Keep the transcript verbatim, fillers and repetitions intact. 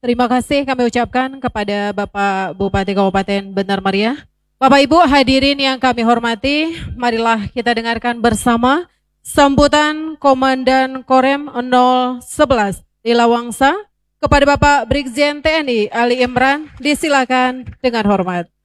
Terima kasih kami ucapkan kepada Bapak Bupati Kabupaten Benar Meriah. Bapak Ibu hadirin yang kami hormati, marilah kita dengarkan bersama sambutan Komandan Korem nol sebelas di Lawangsa kepada Bapak Brigjen T N I Ali Imran, disilakan dengan hormat.